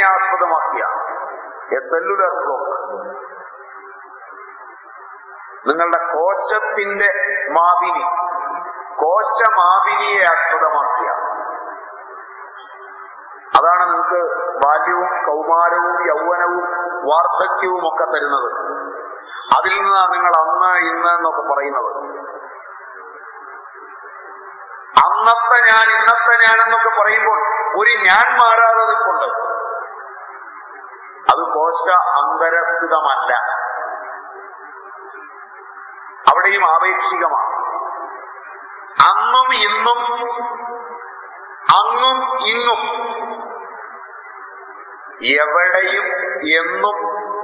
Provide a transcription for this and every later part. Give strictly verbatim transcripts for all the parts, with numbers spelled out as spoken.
ആസ്പദമാക്കിയ A cellular clock, നിങ്ങളുടെ കോശത്തിന്റെ മാവിനി, കോശമാവിനിയെ ആസ്പദമാക്കിയ, അതാണ് നിങ്ങൾക്ക് ബാല്യവും കൗമാരവും യൗവനവും വാർദ്ധക്യവും ഒക്കെ തരുന്നത്. അതിൽ നിന്നാണ് നിങ്ങൾ അന്ന് ഇന്ന് എന്നൊക്കെ പറയുന്നത്. അന്നത്തെ ഞാൻ ഇന്നത്തെ ഞാൻ എന്നൊക്കെ പറയുമ്പോൾ ഒരു ഞാൻ മാറാതെ നിൽപ്പുണ്ട്. അത് കോശ അന്തരസ്ഥിതമല്ല, അവിടെയും ആപേക്ഷികമാണ്. അന്നും ഇന്നും അങ്ങും ഇന്നും എവിടെയും എന്നും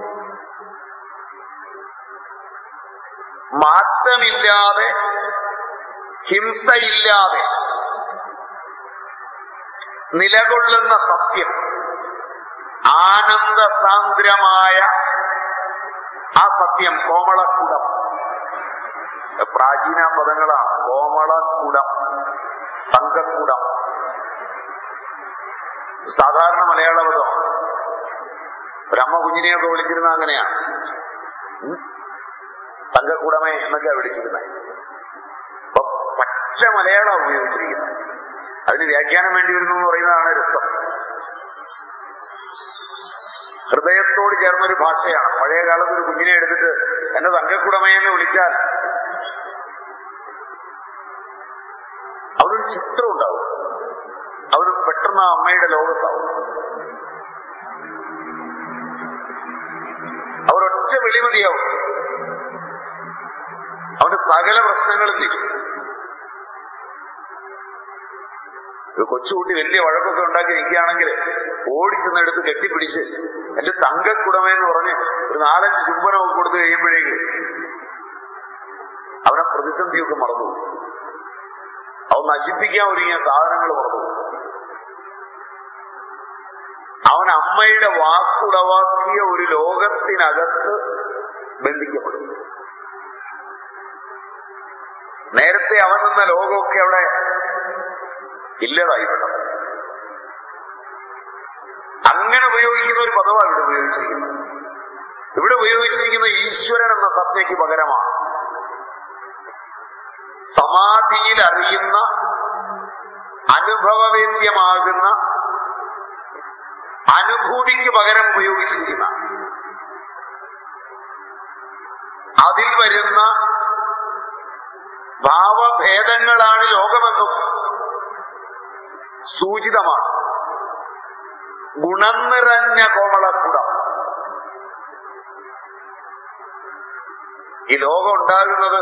മാറ്റമില്ലാതെ ഹിംസയില്ലാതെ നിലകൊള്ളുന്ന സത്യം, ആനന്ദസാന്ദ്രമായ ആ സത്യം കോമളക്കുടം. പ്രാചീന പദങ്ങളാണ്. കോമളക്കുടം, തങ്കക്കുടം, സാധാരണ മലയാള പദം. ബ്രഹ്മ കുഞ്ഞിനെയൊക്കെ വിളിച്ചിരുന്ന അങ്ങനെയാണ്, തങ്കക്കുടമേ എന്നൊക്കെ വിളിച്ചിരുന്നത്. അപ്പൊ പച്ച മലയാളം ഉപയോഗിച്ചിരിക്കുന്നത്. അതിന് വ്യാഖ്യാനം വേണ്ടി വരുന്നു എന്ന് പറയുന്നതാണ് രസം. ഹൃദയത്തോട് ചേർന്നൊരു ഭാഷയാണ്. പഴയ കാലത്ത് ഒരു കുഞ്ഞിനെ എടുത്തിട്ട് എന്നെ തങ്കക്കുടമയെന്ന് വിളിച്ചാൽ അവനൊരു ചിത്രം ഉണ്ടാവും, അവന് പെട്ടെന്ന് ആ അമ്മയുടെ ലോകത്താവും. അവരൊറ്റ വെളിമതിയാവും, അവന്റെ സകല പ്രശ്നങ്ങളും തീരും. ഒരു കൊച്ചുകുട്ടി വലിയ വഴക്കൊക്കെ ഉണ്ടാക്കി നിൽക്കുകയാണെങ്കിൽ ഓടിച്ചെന്നെടുത്ത് കെട്ടിപ്പിടിച്ച് എന്റെ തങ്കക്കുടമയെന്ന് പറഞ്ഞ് ഒരു നാലഞ്ച് ചുംബനമൊക്കെ കൊടുത്തു കഴിയുമ്പോഴേക്ക് അവനെ പ്രതിസന്ധിയൊക്കെ മറന്നു, അവൻ നശിപ്പിക്കാൻ ഒരുങ്ങിയ സാധനങ്ങൾ മറന്നു. അവൻ അമ്മയുടെ വാക്കുളവാക്കിയ ഒരു ലോകത്തിനകത്ത് ബന്ധിക്കപ്പെടും. നേരത്തെ അവൻ നിന്ന ലോകമൊക്കെ അവിടെ ഇല്ലതായിപ്പെടണം. അങ്ങനെ ഉപയോഗിക്കുന്ന ഒരു പദമാണ് ഇവിടെ ഉപയോഗിച്ചിരിക്കുന്നത്. ഇവിടെ ഉപയോഗിച്ചിരിക്കുന്ന ഈശ്വരൻ എന്ന സത്യയ്ക്ക് പകരമാണ് സമാധിയിൽ അറിയുന്ന, അനുഭവവേദ്യമാകുന്ന, അനുഭൂതിക്ക് പകരം ഉപയോഗിച്ചിരിക്കുന്ന, അതിൽ വരുന്ന ഭാവഭേദങ്ങളാണ് ലോകമെന്നും സൂചിതമാണ്. ഗുണം നിറഞ്ഞ കോമളക്കുടം. ഈ ലോകം ഉണ്ടാകുന്നത്,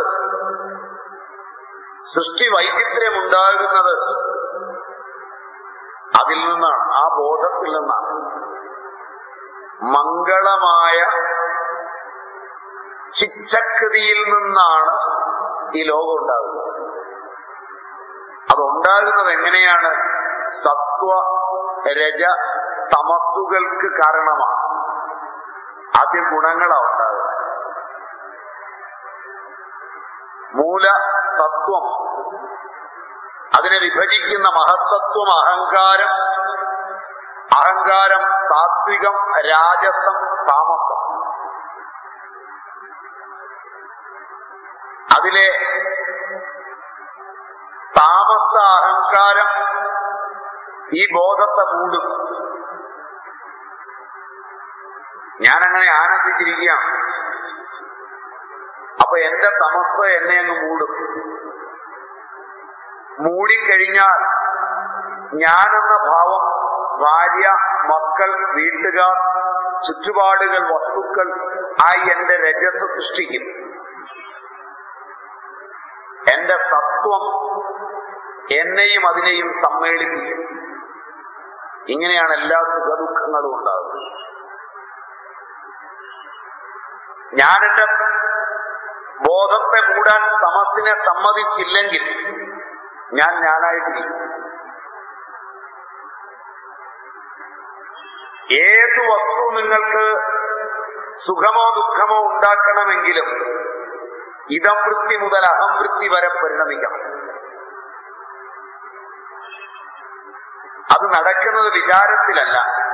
സൃഷ്ടി വൈചിത്ര്യം ഉണ്ടാകുന്നത് അതിൽ നിന്നാണ്, ആ ബോധത്തിൽ നിന്നാണ്. മംഗളമായ ചിച്ചക്കൃതിയിൽ നിന്നാണ് ഈ ലോകം ഉണ്ടാകുന്നത്. അതുണ്ടാകുന്നത് എങ്ങനെയാണ്? സത്വ രജ തമസ്സുകൾക്ക് കാരണമാണ്. ആദ്യം ഗുണങ്ങളാണ് ഉണ്ടാകുന്നത്. മൂല തത്വം, അതിനെ വിഭജിക്കുന്ന മഹത്തത്വം അഹങ്കാരം. അഹങ്കാരം സാത്വികം, രാജസം, താമസം. അതിലെ താമസ അഹങ്കാരം ഈ ബോധത്തെ മൂടും. ഞാനങ്ങനെ ആനന്ദിച്ചിരിക്കുകയാണ്, അപ്പൊ എന്റെ തമസ് എന്നെ അങ്ങ് മൂടും. മൂടിക്കഴിഞ്ഞാൽ ഞാനെന്ന ഭാവം ഭാര്യ, മക്കൾ, വീട്ടുകാർ, ചുറ്റുപാടുകൾ, വസ്തുക്കൾ ആയി എന്റെ രജസ് സൃഷ്ടിക്കും. എന്റെ തത്വം എന്നെയും അതിനെയും സമ്മേളിപ്പിക്കും. ഇങ്ങനെയാണ് എല്ലാ സുഖദുഃഖങ്ങളും ഉണ്ടാകുന്നത്. ഞാൻ എന്റെ ബോധത്തെ മൂടാൻ തമസിനെ സമ്മതിച്ചില്ലെങ്കിൽ ഞാൻ ഞാനായിട്ടിരിക്കും. ഏതു വസ്തു നിങ്ങൾക്ക് സുഖമോ ദുഃഖമോ ഉണ്ടാക്കണമെങ്കിലും ഇതം വൃത്തി മുതൽ അഹം വൃത്തി വരെ പരിണമിക്കണം. അത് നടക്കുന്നത് വിചാരത്തിലല്ല,